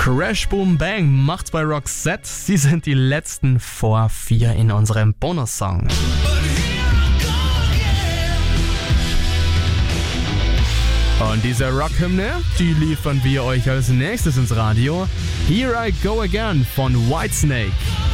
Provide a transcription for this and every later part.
Crash Boom Bang macht's bei Roxette. Sie sind die letzten vor 4 in unserem Bonussong. Und diese Rockhymne, die liefern wir euch als nächstes ins Radio. Here I Go Again von Whitesnake.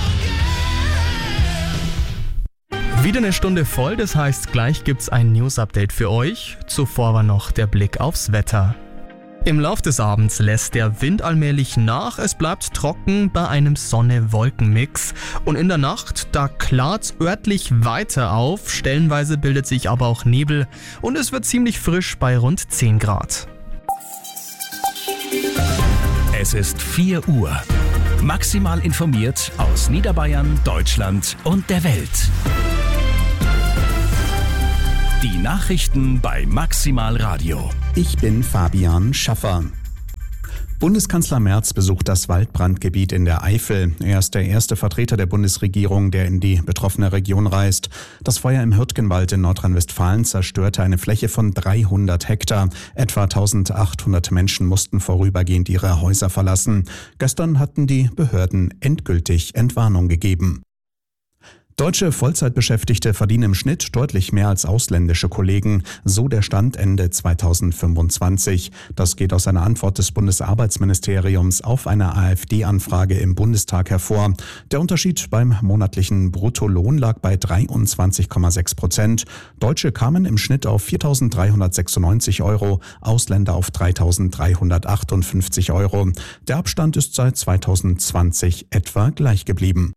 Wieder eine Stunde voll, das heißt, gleich gibt's ein News-Update für euch. Zuvor war noch der Blick aufs Wetter. Im Lauf des Abends lässt der Wind allmählich nach, es bleibt trocken bei einem Sonne-Wolken-Mix. Und in der Nacht, da klart's örtlich weiter auf, stellenweise bildet sich aber auch Nebel und es wird ziemlich frisch bei rund 10 Grad. Es ist 4 Uhr. Maximal informiert aus Niederbayern, Deutschland und der Welt. Die Nachrichten bei Maximal Radio. Ich bin Fabian Schaffer. Bundeskanzler Merz besucht das Waldbrandgebiet in der Eifel. Er ist der erste Vertreter der Bundesregierung, der in die betroffene Region reist. Das Feuer im Hürtgenwald in Nordrhein-Westfalen zerstörte eine Fläche von 300 Hektar. Etwa 1800 Menschen mussten vorübergehend ihre Häuser verlassen. Gestern hatten die Behörden endgültig Entwarnung gegeben. Deutsche Vollzeitbeschäftigte verdienen im Schnitt deutlich mehr als ausländische Kollegen, so der Stand Ende 2025. Das geht aus einer Antwort des Bundesarbeitsministeriums auf eine AfD-Anfrage im Bundestag hervor. Der Unterschied beim monatlichen Bruttolohn lag bei 23,6%. Deutsche kamen im Schnitt auf 4.396 €, Ausländer auf 3.358 €. Der Abstand ist seit 2020 etwa gleich geblieben.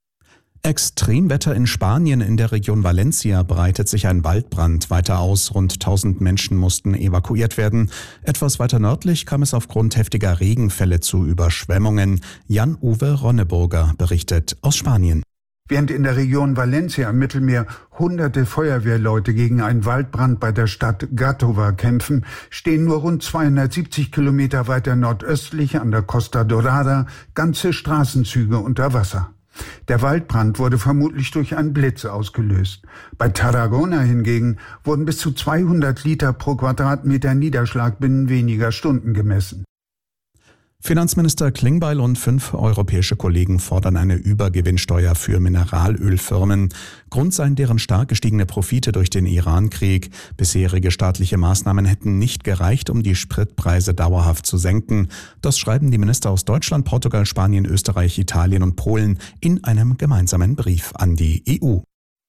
Extremwetter in Spanien. In der Region Valencia breitet sich ein Waldbrand weiter aus. Rund 1000 Menschen mussten evakuiert werden. Etwas weiter nördlich kam es aufgrund heftiger Regenfälle zu Überschwemmungen. Jan-Uwe Ronneburger berichtet aus Spanien. Während in der Region Valencia am Mittelmeer hunderte Feuerwehrleute gegen einen Waldbrand bei der Stadt Gàtova kämpfen, stehen nur rund 270 Kilometer weiter nordöstlich an der Costa Dorada ganze Straßenzüge unter Wasser. Der Waldbrand wurde vermutlich durch einen Blitz ausgelöst. Bei Tarragona hingegen wurden bis zu 200 Liter pro Quadratmeter Niederschlag binnen weniger Stunden gemessen. Finanzminister Klingbeil und 5 europäische Kollegen fordern eine Übergewinnsteuer für Mineralölfirmen. Grund seien deren stark gestiegene Profite durch den Iran-Krieg. Bisherige staatliche Maßnahmen hätten nicht gereicht, um die Spritpreise dauerhaft zu senken. Das schreiben die Minister aus Deutschland, Portugal, Spanien, Österreich, Italien und Polen in einem gemeinsamen Brief an die EU.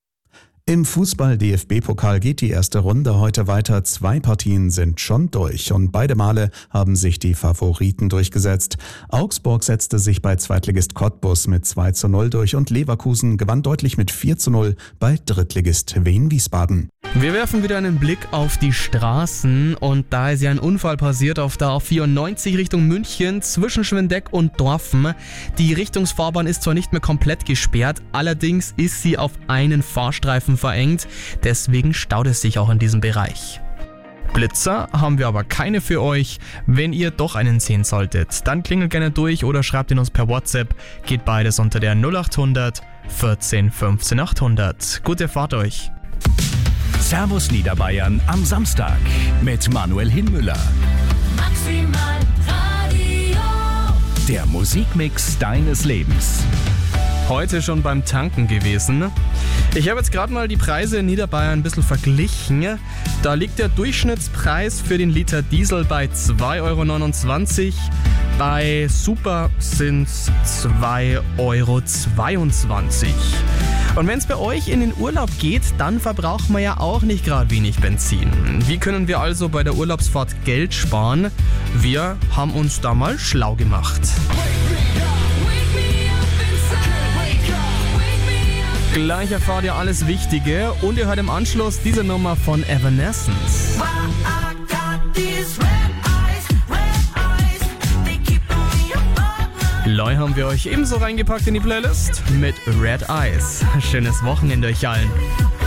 Im Fußball-DFB-Pokal geht die erste Runde heute weiter. 2 Partien sind schon durch und beide Male haben sich die Favoriten durchgesetzt. Augsburg setzte sich bei Zweitligist Cottbus mit 2:0 durch und Leverkusen gewann deutlich mit 4:0 bei Drittligist Wien-Wiesbaden. Wir werfen wieder einen Blick auf die Straßen und da ist ja ein Unfall passiert auf der A94 Richtung München zwischen Schwendeck und Dorfen. Die Richtungsfahrbahn ist zwar nicht mehr komplett gesperrt, allerdings ist sie auf einen Fahrstreifen verengt, deswegen staut es sich auch in diesem Bereich. Blitzer haben wir aber keine für euch. Wenn ihr doch einen sehen solltet, dann klingelt gerne durch oder schreibt ihn uns per WhatsApp. Geht beides unter der 0800 14 15 800. Gute Fahrt euch! Servus Niederbayern am Samstag mit Manuel Hinmüller. Maximal Radio. Der Musikmix deines Lebens. Heute schon beim Tanken gewesen. Ich habe jetzt gerade mal die Preise in Niederbayern ein bisschen verglichen. Da liegt der Durchschnittspreis für den Liter Diesel bei 2,29 €. Bei Super sind es 2,22 €. Und wenn es bei euch in den Urlaub geht, dann verbraucht man ja auch nicht gerade wenig Benzin. Wie können wir also bei der Urlaubsfahrt Geld sparen? Wir haben uns da mal schlau gemacht. Gleich erfahrt ihr alles Wichtige und ihr hört im Anschluss diese Nummer von Evanescence. Loi haben wir euch ebenso reingepackt in die Playlist mit Red Eyes. Schönes Wochenende euch allen.